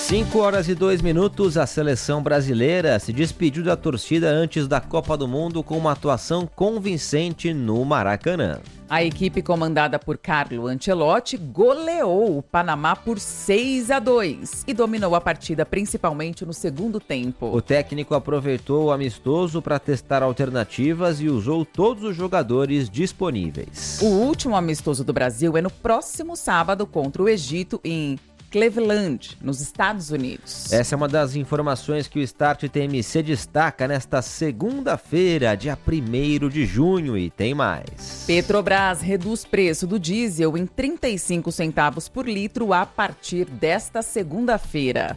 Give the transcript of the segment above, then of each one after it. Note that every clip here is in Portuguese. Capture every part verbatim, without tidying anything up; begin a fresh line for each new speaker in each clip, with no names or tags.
cinco horas e dois minutos, a seleção brasileira se despediu da torcida antes da Copa do Mundo com uma atuação convincente no Maracanã.
A equipe comandada por Carlo Ancelotti goleou o Panamá por seis a dois e dominou a partida principalmente no segundo tempo.
O técnico aproveitou o amistoso para testar alternativas e usou todos os jogadores disponíveis.
O último amistoso do Brasil é no próximo sábado contra o Egito em Cleveland, nos Estados Unidos.
Essa é uma das informações que o Start T M C destaca nesta segunda-feira, dia primeiro de junho, e tem mais.
Petrobras reduz preço do diesel em trinta e cinco centavos por litro a partir desta segunda-feira.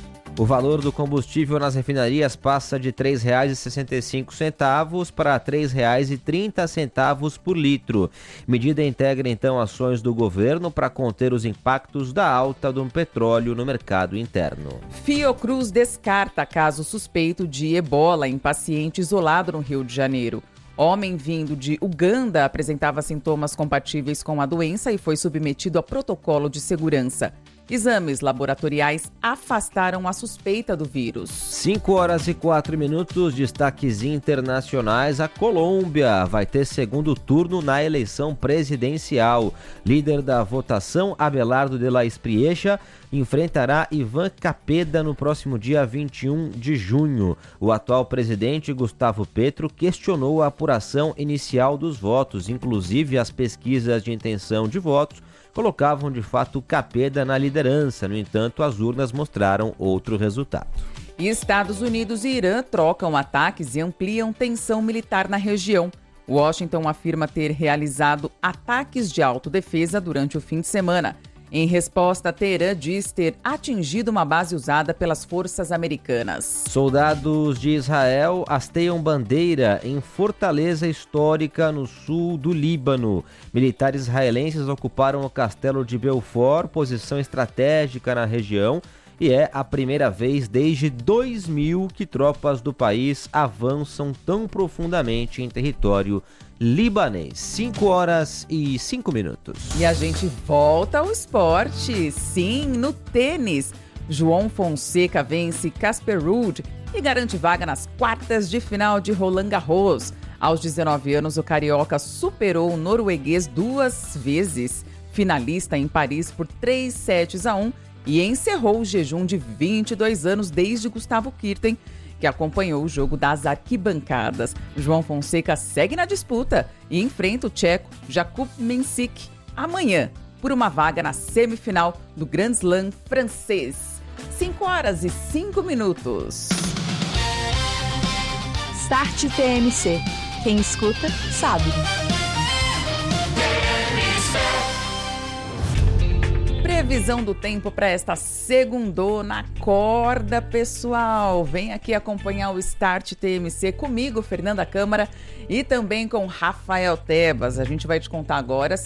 O valor do combustível nas refinarias passa de três reais e sessenta e cinco centavos para três reais e trinta centavos por litro. Medida integra, então, ações do governo para conter os impactos da alta do petróleo no mercado interno.
Fiocruz descarta caso suspeito de ebola em paciente isolado no Rio de Janeiro. Homem vindo de Uganda apresentava sintomas compatíveis com a doença e foi submetido a protocolo de segurança. Exames laboratoriais afastaram a suspeita do vírus.
cinco horas e quatro minutos, destaques internacionais. A Colômbia vai ter segundo turno na eleição presidencial. Líder da votação, Abelardo de la Espriella, enfrentará Ivan Cepeda no próximo dia vinte e um de junho. O atual presidente, Gustavo Petro, questionou a apuração inicial dos votos, inclusive as pesquisas de intenção de votos colocavam de fato Cepeda na liderança. No entanto, as urnas mostraram outro resultado.
Estados Unidos e Irã trocam ataques e ampliam tensão militar na região. Washington afirma ter realizado ataques de autodefesa durante o fim de semana. Em resposta, Teherã diz ter atingido uma base usada pelas forças americanas.
Soldados de Israel hasteiam bandeira em fortaleza histórica no sul do Líbano. Militares israelenses ocuparam o castelo de Belfort, posição estratégica na região, e é a primeira vez desde dois mil que tropas do país avançam tão profundamente em território libanês. cinco horas e cinco minutos.
E a gente volta ao esporte. Sim, no tênis. João Fonseca vence Casper Ruud e garante vaga nas quartas de final de Roland Garros. Aos dezenove anos, o carioca superou o norueguês duas vezes, finalista em Paris por três sets a um, e encerrou o jejum de vinte e dois anos desde Gustavo Kirten, que acompanhou o jogo das arquibancadas. João Fonseca segue na disputa e enfrenta o tcheco Jakub Mensik amanhã por uma vaga na semifinal do Grand Slam francês. cinco horas e cinco minutos.
Start T M C. Quem escuta, sabe.
Previsão do tempo para esta segundona. Acorda, pessoal. Vem aqui acompanhar o Start T M C comigo, Fernanda Câmara, e também com Rafael Tebas. A gente vai te contar agora